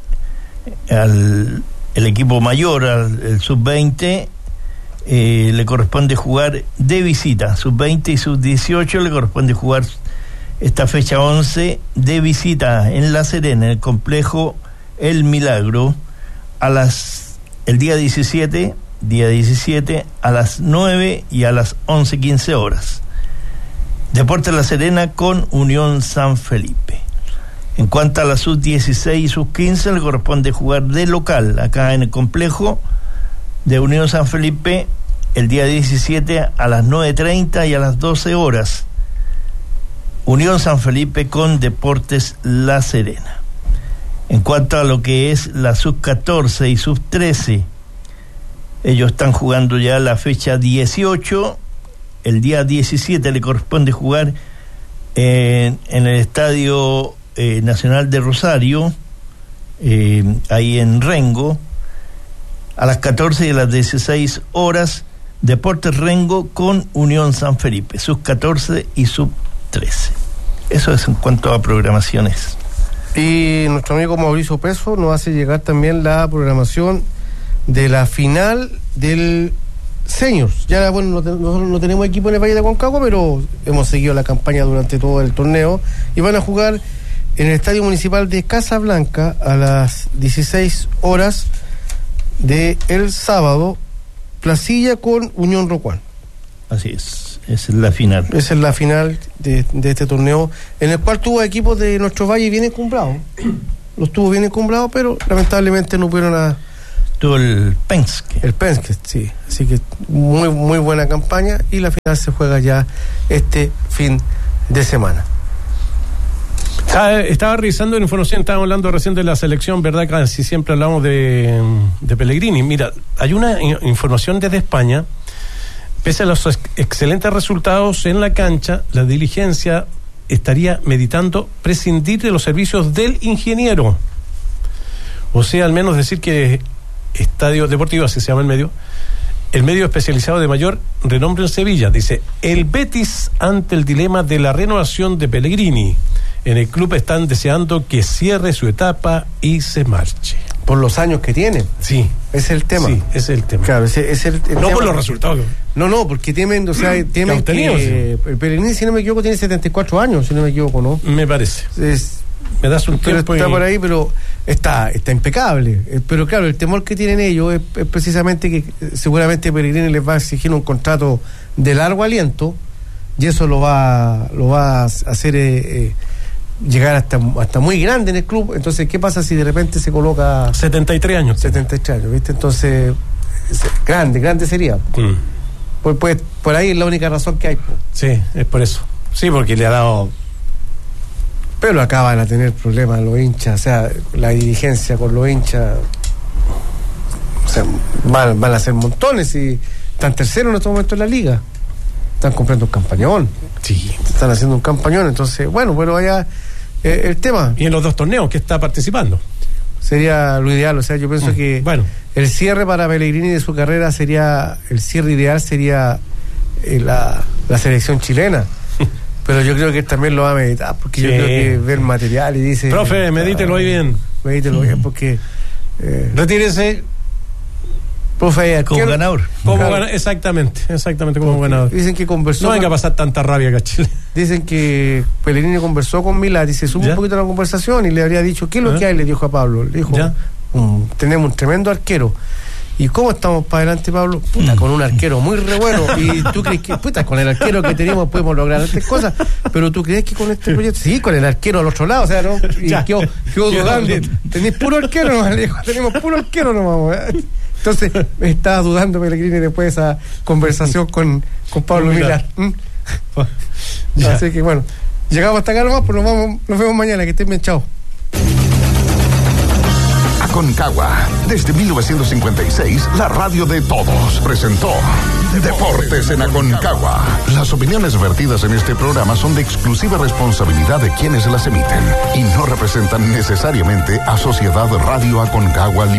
El equipo mayor, el sub-20, le corresponde jugar de visita. Sub-20 y sub-18 le corresponde jugar esta fecha 11 de visita en La Serena, en el complejo El Milagro, el día 17 a las 9 y a las 11:15 horas. Deportes La Serena con Unión San Felipe. En cuanto a la sub-16 y sub-15, le corresponde jugar de local acá en el complejo de Unión San Felipe el día 17 a las 9:30 y a las 12 horas. Unión San Felipe con Deportes La Serena. En cuanto a lo que es la sub-14 y sub-13, ellos están jugando ya la fecha 18. El día 17 le corresponde jugar en el Estadio Nacional de Rosario, ahí en Rengo, a las 14 y a las 16 horas, Deportes Rengo con Unión San Felipe, sub-14 y sub-13. Eso es en cuanto a programaciones. Y nuestro amigo Mauricio Peso nos hace llegar también la programación de la final del Seniors. Ya, bueno, nosotros no tenemos equipo en el Valle de Aconcagua, pero hemos seguido la campaña durante todo el torneo y van a jugar en el Estadio Municipal de Casablanca a las 16 horas del sábado, Placilla con Unión Rocuán. Así es, esa es la final. Esa es la final de este torneo, en el cual tuvo equipos de nuestro valle bien encumbrados. Los tuvo bien encumbrados, pero lamentablemente no pudieron tuvo el Penske. El Penske, sí. Así que muy, muy buena campaña y la final se juega ya este fin de semana. Estaba revisando la información, estábamos hablando recién de la selección, ¿verdad? Casi siempre hablamos de Pellegrini. Mira, hay una información desde España. Pese a los excelentes resultados en la cancha, la dirigencia estaría meditando prescindir de los servicios del ingeniero. O sea, al menos decir que Estadio Deportivo, así se llama el medio especializado de mayor renombre en Sevilla, dice: el Betis ante el dilema de la renovación de Pellegrini. En el club están deseando que cierre su etapa y se marche. Por los años que tiene. Sí. Ese es el tema. Sí, ese es el tema. Claro, ese es el no tema. Por los resultados. No, porque temen que el Pellegrini, si no me equivoco, tiene 74 años, si no me equivoco, ¿no? Me parece. Me das un tiempo está por ahí, pero está impecable. Pero claro, el temor que tienen ellos es precisamente que seguramente Pellegrini les va a exigir un contrato de largo aliento y eso lo va a hacer llegar hasta muy grande en el club. Entonces, ¿qué pasa si de repente se coloca 73 años, ¿viste? Entonces, grande sería. Pues por ahí es la única razón que hay. Sí, es por eso. Sí, porque le ha dado. Pero acaban a tener problemas los hinchas, o sea, la dirigencia con los hinchas, o sea, van a hacer montones y están terceros en estos momentos en la liga. Están comprando un campañón. Sí. Están haciendo un campañón, entonces, bueno, vaya el tema. Y en los dos torneos que está participando. Sería lo ideal, o sea, yo pienso que el cierre para Pellegrini de su carrera el cierre ideal sería la selección chilena. Pero yo creo que él también lo va a meditar, porque yo creo que ve el material y dice... Profe, medítelo ahí bien. Medítelo bien, porque... retírese... Profe, como ganador. Exactamente, como ganador. Dicen que conversó... No hay que pasar tanta rabia acá, Chile. Dicen que Pellegrini conversó con Milá, dice, sube un poquito la conversación y le habría dicho, ¿qué es lo que hay? Le dijo a Pablo. Le dijo, tenemos un tremendo arquero. ¿Y cómo estamos para adelante, Pablo? Con un arquero muy re bueno. Y tú crees que, con el arquero que tenemos podemos lograr estas cosas, pero tú crees que con este proyecto, sí, con el arquero al otro lado, o sea, ¿no? Y quedó dudando. ¿Tenés puro arquero nomás? Le dijo, tenemos puro arquero nomás. Entonces, me estaba dudando Pellegrini después de esa conversación con Pablo Milá. Así que bueno, llegamos hasta acá nomás, pues nos vemos mañana, que estén bien, chao. Aconcagua, desde 1956, la radio de todos, presentó Deportes en Aconcagua. Las opiniones vertidas en este programa son de exclusiva responsabilidad de quienes las emiten y no representan necesariamente a Sociedad Radio Aconcagua